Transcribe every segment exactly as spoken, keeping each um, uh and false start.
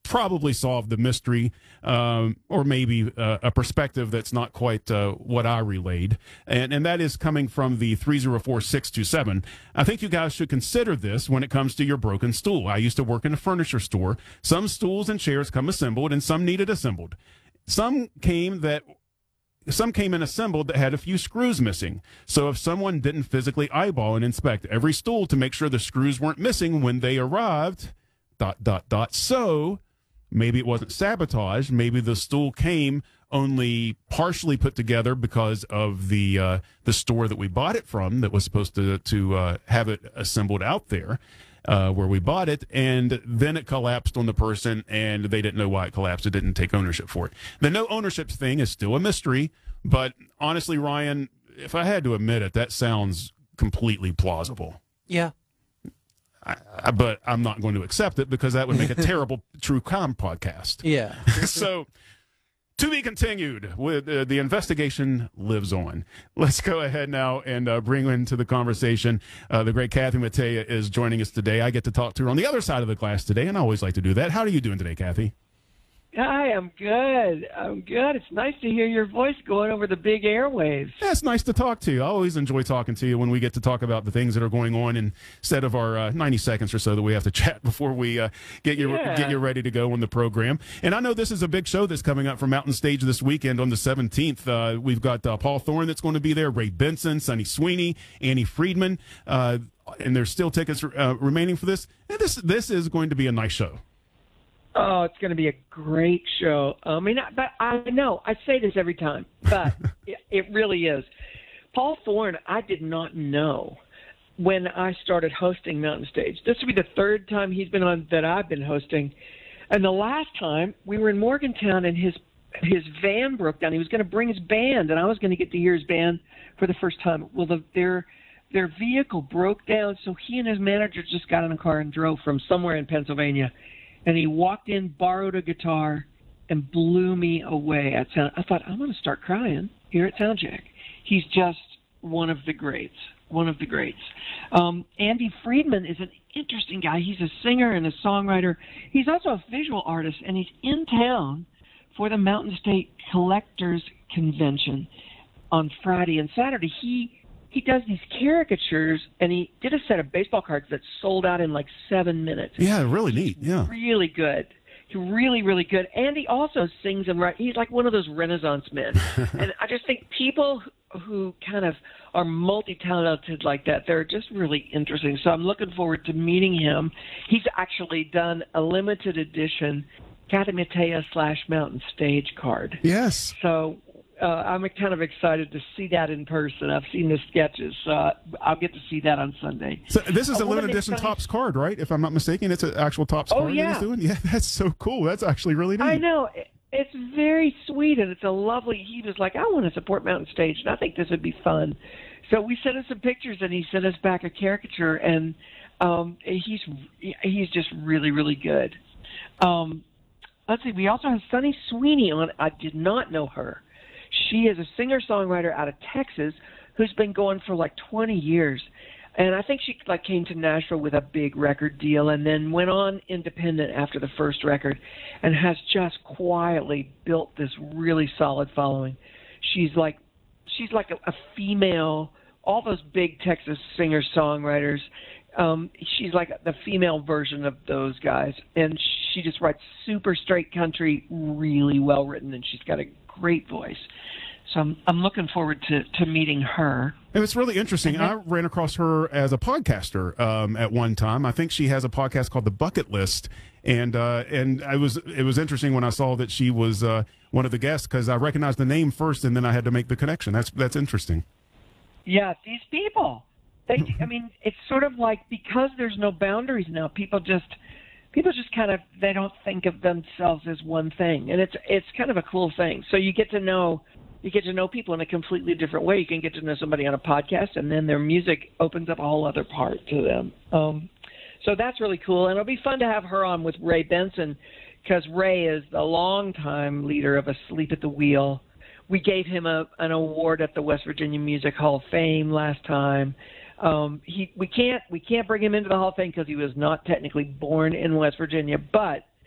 probably solve the mystery, um, or maybe uh, a perspective that's not quite uh, what I relayed. And, and that is coming from the three zero four six two seven. I think you guys should consider this when it comes to your broken stool. I used to work in a furniture store. Some stools and chairs come assembled and some needed assembled. Some came that Some came in assembled that had a few screws missing. So if someone didn't physically eyeball and inspect every stool to make sure the screws weren't missing when they arrived, dot, dot, dot. So maybe it wasn't sabotage. Maybe the stool came only partially put together because of the uh, the store that we bought it from that was supposed to, to uh, have it assembled out there. Uh, where we bought it, and then it collapsed on the person, and they didn't know why it collapsed. It didn't take ownership for it. The no ownership thing is still a mystery, but honestly, Ryan, if I had to admit it, that sounds completely plausible. Yeah. I, I, but I'm not going to accept it because that would make a terrible true crime podcast. Yeah. So, to be continued. With uh, the investigation lives on. Let's go ahead now and uh, bring into the conversation uh, the great Kathy Mattea is joining us today. I get to talk to her on the other side of the glass today, and I always like to do that. How are you doing today, Kathy? Hi, I'm good. I'm good. It's nice to hear your voice going over the big airwaves. Yeah, it's nice to talk to you. I always enjoy talking to you when we get to talk about the things that are going on instead of our uh, ninety seconds or so that we have to chat before we uh, get you Yeah. get you ready to go on the program. And I know this is a big show that's coming up for Mountain Stage this weekend on the seventeenth. Uh, we've got uh, Paul Thorne that's going to be there, Ray Benson, Sonny Sweeney, Annie Friedman, uh, and there's still tickets uh, remaining for this. And this this is going to be a nice show. Oh, it's going to be a great show. I mean, I- but I know I say this every time, but it, it really is. Paul Thorne, I did not know when I started hosting Mountain Stage. This will be the third time he's been on that I've been hosting, and the last time we were in Morgantown and his his van broke down. He was going to bring his band, and I was going to get to hear his band for the first time. Well, the, their their vehicle broke down, so he and his manager just got in a car and drove from somewhere in Pennsylvania. And he walked in, borrowed a guitar, and blew me away at sound. I thought, I'm going to start crying here at Soundcheck. He's just one of the greats, one of the greats. Um, Andy Friedman is an interesting guy. He's a singer and a songwriter. He's also a visual artist, and he's in town for the Mountain State Collectors Convention on Friday and Saturday. He He does these caricatures, and he did a set of baseball cards that sold out in like seven minutes. Yeah, really neat. Yeah. Really good. He's really, really good. And he also sings and writes. He's like one of those Renaissance men. And I just think people who kind of are multi-talented like that, they're just really interesting. So I'm looking forward to meeting him. He's actually done a limited edition Kathy Mattea slash Mountain Stage card. Yes. So uh, I'm kind of excited to see that in person. I've seen the sketches, so uh, I'll get to see that on Sunday. So this is Uh, a one of limited the edition exciting- Topps card, right? If I'm not mistaken, it's an actual Topps Oh, card yeah. that he's doing. Yeah, that's so cool. That's actually really neat. I know. It- It's very sweet, and it's a lovely. He was like, I want to support Mountain Stage, and I think this would be fun. So we sent him some pictures, and he sent us back a caricature, and um, he's he's just really, really good. Um, let's see. We also have Sonny Sweeney on. I did not know her. She is a singer-songwriter out of Texas who's been going for like twenty years. And I think she like came to Nashville with a big record deal and then went on independent after the first record and has just quietly built this really solid following. She's like she's like a, a female, all those big Texas singer-songwriters, um, she's like the female version of those guys. And she just writes super straight country, really well written, and she's got a great voice. So I'm, I'm looking forward to, to meeting her. And it's really interesting. And then- I ran across her as a podcaster um, at one time. I think she has a podcast called The Bucket List, and uh, and I was it was interesting when I saw that she was uh, one of the guests because I recognized the name first, and then I had to make the connection. That's that's interesting. Yeah, these people. They, I mean, it's sort of like because there's no boundaries now. People just people just kind of they don't think of themselves as one thing, and it's it's kind of a cool thing. So you get to know. You get to know people in a completely different way. You can get to know somebody on a podcast, and then their music opens up a whole other part to them. Um, so that's really cool, and it'll be fun to have her on with Ray Benson because Ray is the longtime leader of Asleep at the Wheel. We gave him a, an award at the West Virginia Music Hall of Fame last time. Um, he we can't we can't bring him into the Hall of Fame because he was not technically born in West Virginia, but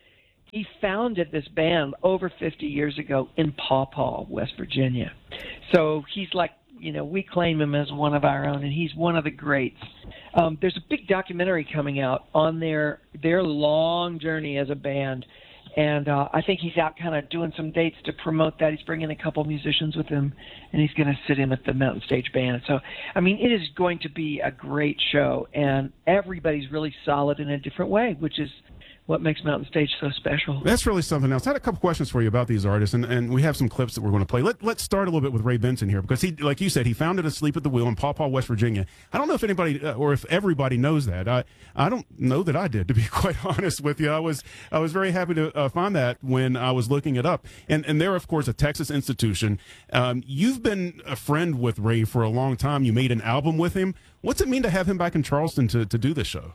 he founded this band over fifty years ago in Paw Paw, West Virginia. So he's like, you know, we claim him as one of our own, and he's one of the greats. Um, there's a big documentary coming out on their their long journey as a band, and uh, I think he's out kind of doing some dates to promote that. He's bringing a couple musicians with him, and he's going to sit in at the Mountain Stage Band. So, I mean, it is going to be a great show, and everybody's really solid in a different way, which is what makes Mountain Stage so special. That's really something else. I had a couple questions for you about these artists, and, and we have some clips that we're going to play. Let, let's start a little bit with Ray Benson here, because he, like you said, he founded Asleep at the Wheel in Paw Paw, West Virginia. I don't know if anybody uh, or if everybody knows that. I I don't know that I did, to be quite honest with you. I was I was very happy to uh, find that when I was looking it up. And and they're, of course, a Texas institution. Um, you've been a friend with Ray for a long time. You made an album with him. What's it mean to have him back in Charleston to, to do this show?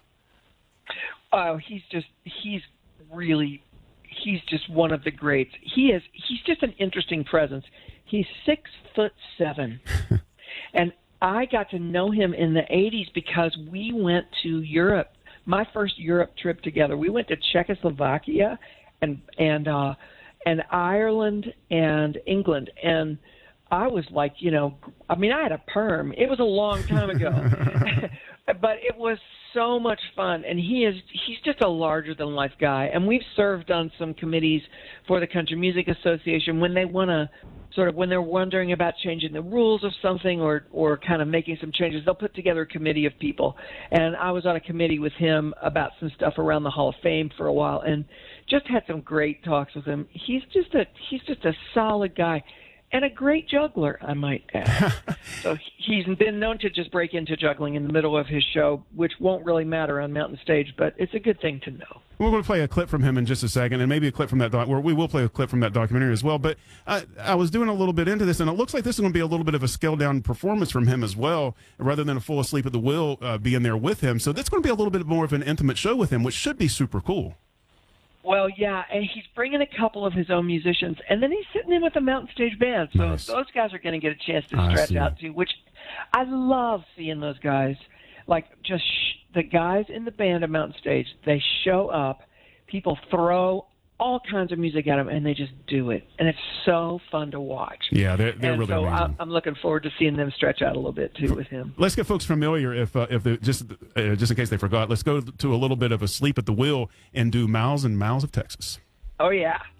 Oh, he's just he's really he's just one of the greats. He is he's just an interesting presence. He's six foot seven, and I got to know him in the eighties because we went to Europe. My first Europe trip together. We went to Czechoslovakia and and uh, and Ireland and England, and I was like, you know, I mean, I had a perm. It was a long time ago. But it was so much fun, and he is he's just a larger-than-life guy. And we've served on some committees for the Country Music Association when they want to sort of, when they're wondering about changing the rules of something or, or kind of making some changes, they'll put together a committee of people. And I was on a committee with him about some stuff around the Hall of Fame for a while and just had some great talks with him. He's just a he's just a solid guy. And a great juggler, I might add. So he's been known to just break into juggling in the middle of his show, which won't really matter on Mountain Stage, but it's a good thing to know. We're going to play a clip from him in just a second, and maybe a clip from that doc. Or we will play a clip from that documentary as well. But I, I was doing a little bit into this, and it looks like this is going to be a little bit of a scaled-down performance from him as well, rather than a full Asleep at the Wheel uh, being there with him. So that's going to be a little bit more of an intimate show with him, which should be super cool. Well, yeah, and he's bringing a couple of his own musicians, and then he's sitting in with the Mountain Stage Band. So Nice. Those guys are going to get a chance to I stretch see. out too, which I love seeing those guys. Like just sh- the guys in the band at Mountain Stage, they show up, people throw all kinds of music at them, and they just do it, and it's so fun to watch. Yeah, they're, they're and really so amazing. I, I'm looking forward to seeing them stretch out a little bit too with him. Let's get folks familiar, if uh, if they, just uh, just in case they forgot. Let's go to a little bit of Asleep at the Wheel and do Miles and Miles of Texas. Oh yeah.